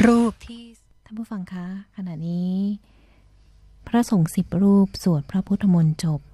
รูปที่ท่านผู้ฟังคะขณะนี้พระสงฆ์10 รูปสวดพระพุทธมนต์จบ